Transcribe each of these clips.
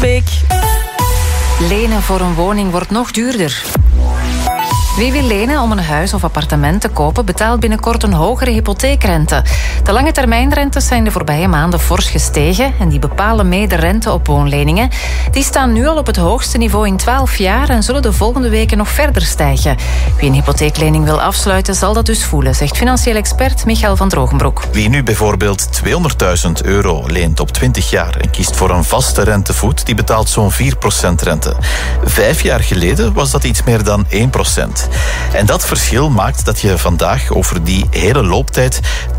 Beek. Lenen voor een woning wordt nog duurder. Wie wil lenen om een huis of appartement te kopen, betaalt binnenkort een hogere hypotheekrente. De lange termijnrentes zijn de voorbije maanden fors gestegen en die bepalen mee de rente op woonleningen. Die staan nu al op het hoogste niveau in 12 jaar en zullen de volgende weken nog verder stijgen. Wie een hypotheeklening wil afsluiten, zal dat dus voelen, zegt financieel expert Michael van Drogenbroek. Wie nu bijvoorbeeld €200.000 leent op 20 jaar en kiest voor een vaste rentevoet, die betaalt zo'n 4% rente. 5 jaar geleden was dat iets meer dan 1%. En dat verschil maakt dat je vandaag over die hele looptijd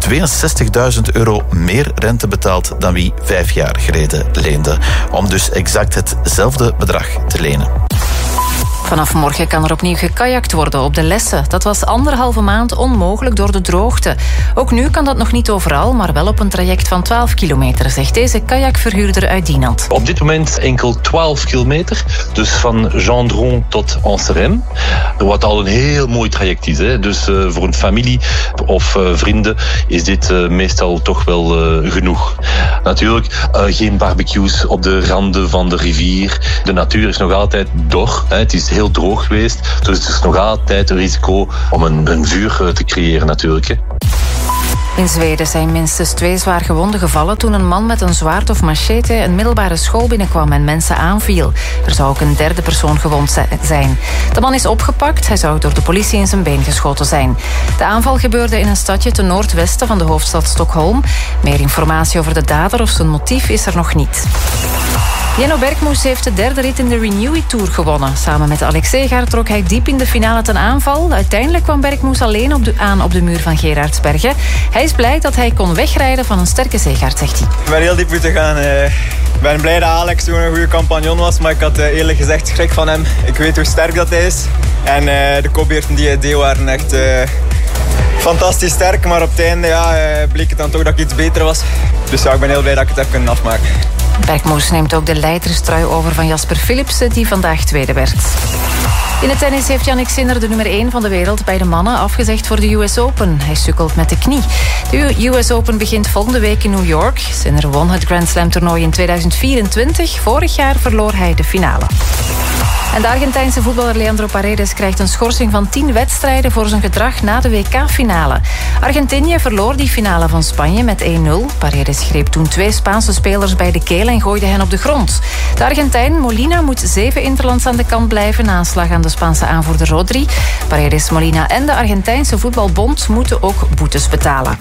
€62.000 meer rente betaalt dan wie 5 jaar geleden leende. Om dus exact hetzelfde bedrag te lenen. Vanaf morgen kan er opnieuw gekajakt worden op de Lesse. Dat was 1,5 maand onmogelijk door de droogte. Ook nu kan dat nog niet overal, maar wel op een traject van 12 kilometer, zegt deze kajakverhuurder uit Dinant. Op dit moment enkel 12 kilometer, dus van Gendron tot Anserem. Wat al een heel mooi traject is. Hè? Dus voor een familie of vrienden is dit meestal toch wel genoeg. Natuurlijk geen barbecues op de randen van de rivier. De natuur is nog altijd dor. Hè? Het is heel droog geweest, dus het is nog altijd een risico om een vuur te creëren natuurlijk. Hè. In Zweden zijn minstens 2 zwaar gewonden gevallen toen een man met een zwaard of machete een middelbare school binnenkwam en mensen aanviel. Er zou ook een 3e persoon gewond zijn. De man is opgepakt, hij zou door de politie in zijn been geschoten zijn. De aanval gebeurde in een stadje ten noordwesten van de hoofdstad Stockholm. Meer informatie over de dader of zijn motief is er nog niet. Jenno Berkmoes heeft de 3e rit in de Renew It Tour gewonnen. Samen met Alex Segaard trok hij diep in de finale ten aanval. Uiteindelijk kwam Berkmoes alleen aan op de muur van Gerardsbergen. Hij is blij dat hij kon wegrijden van een sterke Segaard, zegt hij. Ik ben heel diep moeten gaan. Ik ben blij dat Alex toen een goede compagnon was, maar ik had eerlijk gezegd schrik van hem. Ik weet hoe sterk dat hij is. En de kopbeurten die hij deed waren echt fantastisch sterk, maar op het einde bleek het dan toch dat ik iets beter was. Dus ja, ik ben heel blij dat ik het heb kunnen afmaken. Berkmoes neemt ook de leiderstrui over van Jasper Philipsen, die vandaag tweede werd. In het tennis heeft Jannik Sinner, de nummer 1 van de wereld bij de mannen, afgezegd voor de US Open. Hij sukkelt met de knie. De US Open begint volgende week in New York. Sinner won het Grand Slam toernooi in 2024. Vorig jaar verloor hij de finale. En de Argentijnse voetballer Leandro Paredes krijgt een schorsing van 10 wedstrijden voor zijn gedrag na de WK-finale. Argentinië verloor die finale van Spanje met 1-0. Paredes greep toen 2 Spaanse spelers bij de keel en gooide hen op de grond. De Argentijn Molina moet 7 interlands aan de kant blijven na een slag aan de Spaanse aanvoerder Rodri. Paredes, Molina en de Argentijnse voetbalbond moeten ook boetes betalen.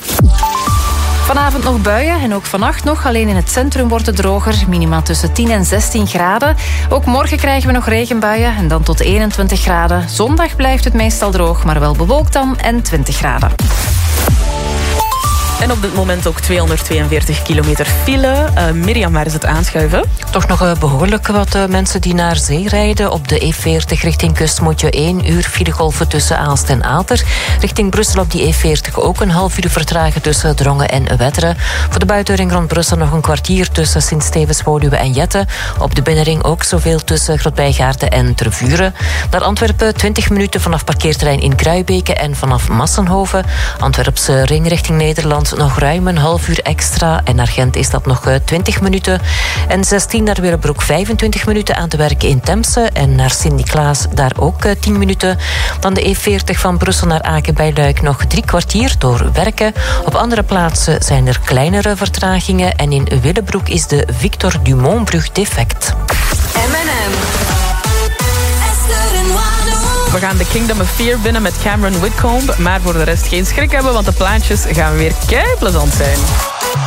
Vanavond nog buien en ook vannacht nog. Alleen in het centrum wordt het droger. Minima tussen 10 en 16 graden. Ook morgen krijgen we nog regenbuien en dan tot 21 graden. Zondag blijft het meestal droog, maar wel bewolkt dan en 20 graden. En op dit moment ook 242 kilometer file. Mirjam, waar is het aanschuiven? Toch nog behoorlijk wat mensen die naar zee rijden. Op de E40 richting kust moet je 1 uur filegolven tussen Aalst en Aalter. Richting Brussel op die E40 ook een half uur vertragen tussen Drongen en Wetteren. Voor de buitenring rond Brussel nog een kwartier tussen Sint-Stevens, Woluwe en Jette. Op de binnenring ook zoveel tussen Grotbijgaarden en Tervuren. Naar Antwerpen 20 minuten vanaf parkeerterrein in Kruibeke en vanaf Massenhoven. Antwerpse ring richting Nederland nog ruim een half uur extra. En naar Gent is dat nog 20 minuten. En 16 naar Willebroek 25 minuten aan te werken in Temse. En naar Sint-Niklaas daar ook 10 minuten. Dan de E40 van Brussel naar Aken bij Luik nog 3 kwartier door werken. Op andere plaatsen zijn er kleinere vertragingen. En in Willebroek is de Victor Dumontbrug defect. We gaan de Kingdom of Fear binnen met Cameron Whitcomb. Maar voor de rest geen schrik hebben, want de plaatjes gaan weer keiplezant zijn.